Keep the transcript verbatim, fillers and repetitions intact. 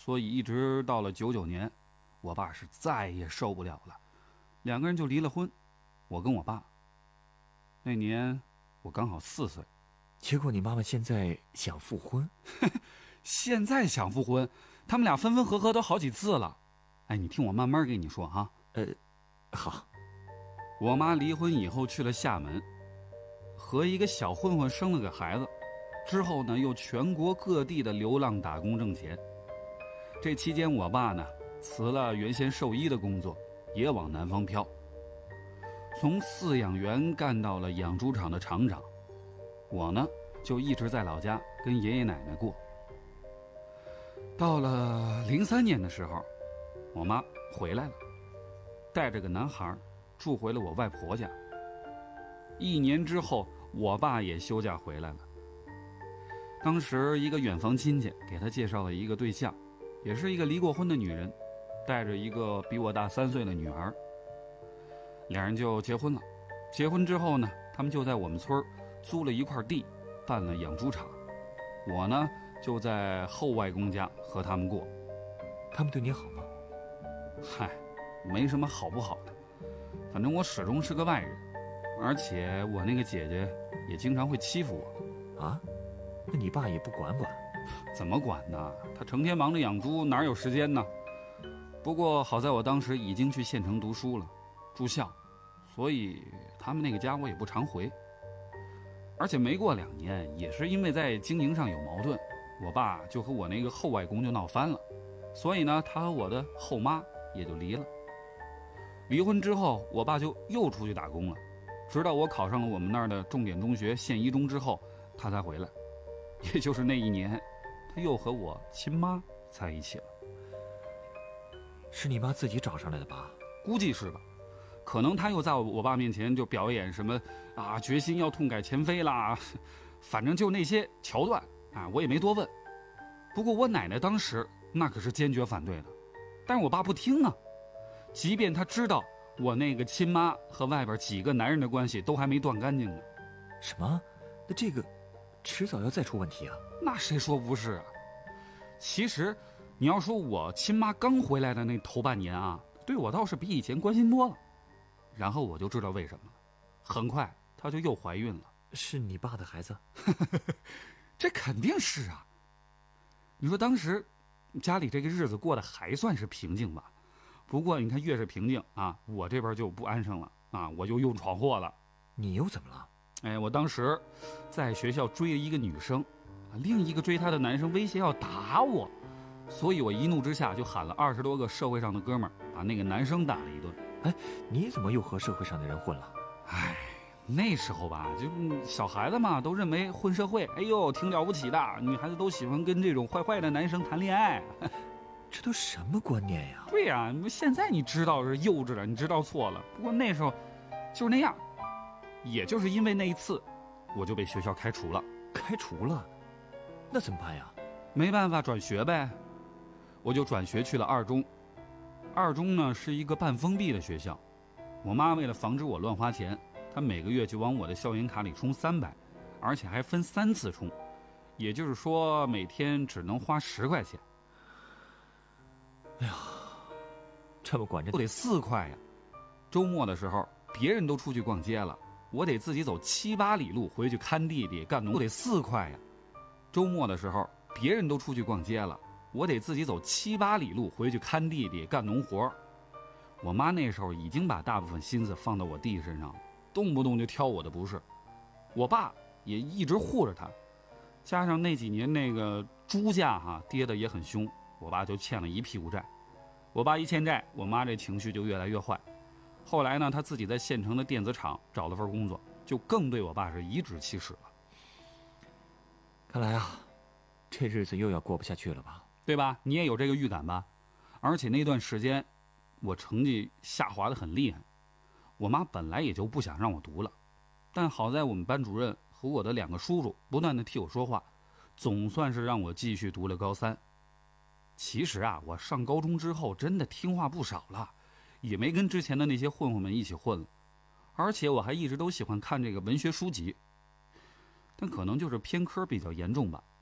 所以一直到了九九年，我爸是再也受不了了，两个人就离了婚。我跟我爸，那年我刚好四岁。 结果你妈妈现在想复婚？ 现在想复婚，他们俩分分合合都好几次了。哎，你听我慢慢跟你说哈。 呃，好。 我妈离婚以后去了厦门，和一个小混混生了个孩子，之后呢又全国各地的流浪打工挣钱。这期间我爸呢辞了原先兽医的工作，也往南方飘，从饲养员干到了养猪场的厂长。我呢就一直在老家跟爷爷奶奶过。到了零三年的时候，我妈回来了，带着个男孩住回了我外婆家。一年之后，我爸也休假回来了。当时一个远房亲戚给他介绍了一个对象，也是一个离过婚的女人，带着一个比我大三岁的女儿。两人就结婚了。结婚之后呢，他们就在我们村租了一块地，办了养猪场。我呢就在后外公家和他们过。 他们对你好吗？ 嗨，没什么好不好的，反正我始终是个外人，而且我那个姐姐也经常会欺负我。 啊？那你爸也不管管？ 怎么管呢？他成天忙着养猪，哪有时间呢？不过好在我当时已经去县城读书了，住校，所以他们那个家我也不常回。而且没过两年，也是因为在经营上有矛盾，我爸就和我那个后外公就闹翻了，所以呢，他和我的后妈也就离了。离婚之后，我爸就又出去打工了，直到我考上了我们那儿的重点中学县一中之后，他才回来。也就是那一年，他又和我亲妈在一起了。 是你妈自己找上来的吧？ 估计是吧。可能他又在我爸面前就表演什么啊，决心要痛改前非啦，反正就那些桥段啊，我也没多问。不过我奶奶当时那可是坚决反对的，但是我爸不听啊。即便他知道我那个亲妈和外边几个男人的关系都还没断干净呢。 什么？那这个迟早要再出问题啊？ 那谁说不是啊？其实你要说我亲妈刚回来的那头半年啊，对我倒是比以前关心多了。然后我就知道为什么了，很快她就又怀孕了。 是你爸的孩子？ 这肯定是啊。你说当时家里这个日子过得还算是平静吧，不过你看越是平静啊，我这边就不安生了啊，我就又闯祸了。 你又怎么了？ 哎，我当时在学校追了一个女生，另一个追她的男生威胁要打我，所以我一怒之下就喊了二十多个社会上的哥们儿，把那个男生打了一顿。 哎，你怎么又和社会上的人混了？ 哎，那时候吧，就小孩子嘛，都认为混社会，哎呦，挺了不起的，女孩子都喜欢跟这种坏坏的男生谈恋爱。 这都什么观念呀？ 对呀，现在你知道是幼稚了，你知道错了。不过那时候就是那样，也就是因为那一次，我就被学校开除了。 开除了？那怎么办呀？ 没办法，转学呗。我就转学去了二中。二中呢是一个半封闭的学校，我妈为了防止我乱花钱，她每个月就往我的校园卡里充三百，而且还分三次充，也就是说每天只能花十块钱。 哎呀，这么管着不得四块呀！周末的时候，别人都出去逛街了，我得自己走七八里路回去看弟弟干农，不得四块呀！周末的时候，别人都出去逛街了，我得自己走七八里路回去看弟弟干农活。我妈那时候已经把大部分心思放到我弟身上了，动不动就挑我的不是。我爸也一直护着他，加上那几年那个猪价哈、啊、跌得也很凶，我爸就欠了一屁股债。我爸一欠债，我妈这情绪就越来越坏。后来呢，他自己在县城的电子厂找了份工作，就更对我爸是颐指气使了。 看来啊，这日子又要过不下去了吧？ 对吧？你也有这个预感吧？而且那段时间我成绩下滑得很厉害，我妈本来也就不想让我读了，但好在我们班主任和我的两个叔叔不断地替我说话，总算是让我继续读了高三。其实啊，我上高中之后真的听话不少了，也没跟之前的那些混混们一起混了，而且我还一直都喜欢看这个文学书籍，但可能就是偏科比较严重吧，